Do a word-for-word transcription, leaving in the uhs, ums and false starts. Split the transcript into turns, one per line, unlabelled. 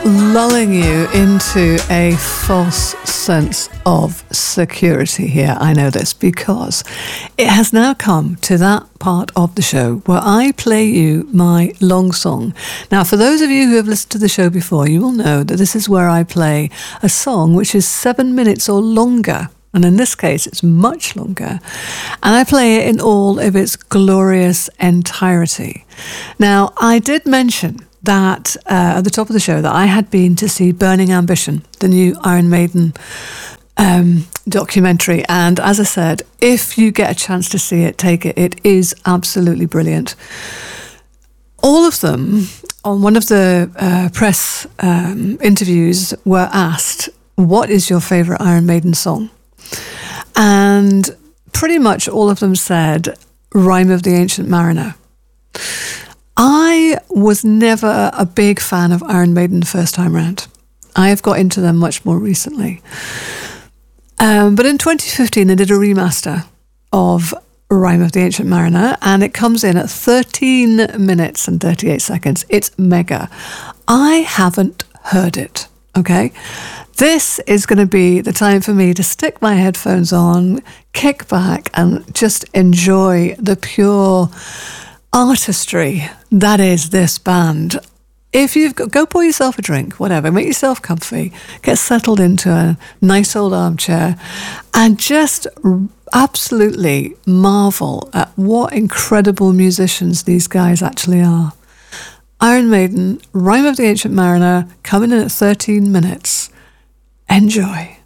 lulling you into a false sense of security here. I know this because it has now come to that part of the show where I play you my long song. Now, for those of you who have listened to the show before, you will know that this is where I play a song which is seven minutes or longer. And in this case, it's much longer. And I play it in all of its glorious entirety. Now, I did mention that uh, at the top of the show that I had been to see Burning Ambition, the new Iron Maiden um, documentary. And as I said, if you get a chance to see it, take it. It is absolutely brilliant. All of them, on one of the uh, press um, interviews, were asked, what is your favourite Iron Maiden song? And pretty much all of them said, Rime of the Ancient Mariner. I was never a big fan of Iron Maiden the first time round. I have got into them much more recently. Um, but in twenty fifteen, they did a remaster of Rime of the Ancient Mariner, and it comes in at thirteen minutes and thirty-eight seconds. It's mega. I haven't heard it, okay? This is going to be the time for me to stick my headphones on, kick back, and just enjoy the pure artistry that is this band. If you've got, go pour yourself a drink, whatever, make yourself comfy, get settled into a nice old armchair, and just absolutely marvel at what incredible musicians these guys actually are. Iron Maiden, Rime of the Ancient Mariner, coming in at thirteen minutes. Enjoy.